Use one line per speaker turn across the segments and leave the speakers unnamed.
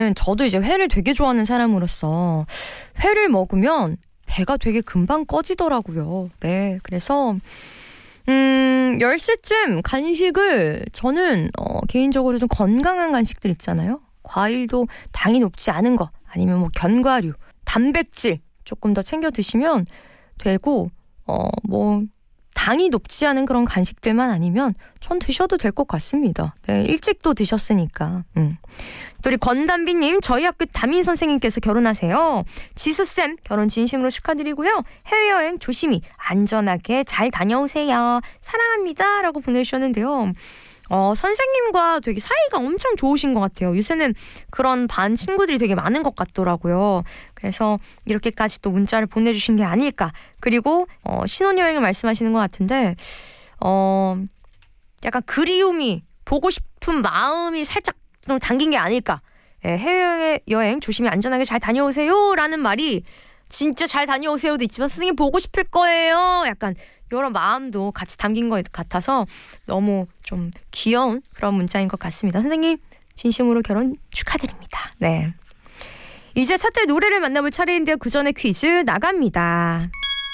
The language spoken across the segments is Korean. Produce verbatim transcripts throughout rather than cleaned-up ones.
저도 이제 회를 되게 좋아하는 사람으로서 회를 먹으면 배가 되게 금방 꺼지더라고요. 네, 그래서 음, 열 시쯤 간식을 저는 어, 개인적으로 좀 건강한 간식들 있잖아요. 과일도 당이 높지 않은 거 아니면 뭐 견과류, 단백질 조금 더 챙겨 드시면 되고 어, 뭐 당이 높지 않은 그런 간식들만 아니면 전 드셔도 될 것 같습니다. 네, 일찍도 드셨으니까. 음. 또 우리 권담비님, 저희 학교 담임 선생님께서 결혼하세요. 지수쌤 결혼 진심으로 축하드리고요. 해외여행 조심히 안전하게 잘 다녀오세요. 사랑합니다 라고 보내주셨는데요. 어, 선생님과 되게 사이가 엄청 좋으신 것 같아요. 요새는 그런 반 친구들이 되게 많은 것 같더라고요. 그래서 이렇게까지 또 문자를 보내주신 게 아닐까. 그리고 어, 신혼여행을 말씀하시는 것 같은데 어, 약간 그리움이, 보고 싶은 마음이 살짝 좀 담긴 게 아닐까. 예, 해외여행 조심히 안전하게 잘 다녀오세요 라는 말이 진짜 잘 다녀오세요도 있지만 선생님 보고 싶을 거예요. 약간 이런 마음도 같이 담긴 것 같아서 너무 좀 귀여운 그런 문자인 것 같습니다. 선생님 진심으로 결혼 축하드립니다. 네, 이제 차트의 노래를 만나볼 차례인데요. 그 전에 퀴즈 나갑니다.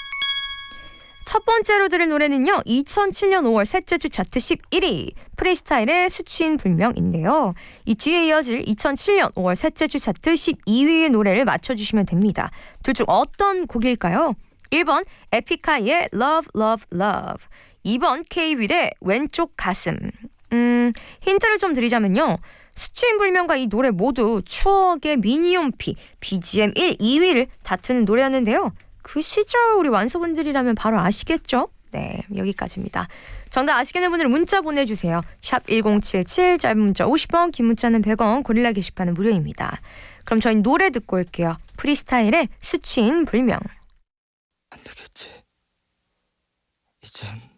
첫 번째로 들을 노래는요, 이천칠 년 오월 셋째 주 차트 십일 위 프리스타일의 수치인불명인데요. 이 뒤에 이어질 이천칠 년 오월 셋째 주 차트 십이 위의 노래를 맞춰주시면 됩니다. 둘 중 어떤 곡일까요? 일 번 에픽하이의 Love Love Love, 이 번 K-윌의 왼쪽 가슴. 음, 힌트를 좀 드리자면요, 수치인불명과 이 노래 모두 추억의 미니홈피 비지엠 일, 이 위를 다투는 노래였는데요. 그 시절 우리 완소분들이라면 바로 아시겠죠? 네, 여기까지입니다. 정답 아시겠는 분들은 문자 보내주세요. 샵 일공칠칠, 짧은 문자 오십 원, 긴 문자는 백 원, 고릴라 게시판은 무료입니다. 그럼 저희 노래 듣고 올게요. 프리스타일의 수치인불명.
안 되겠지. 이젠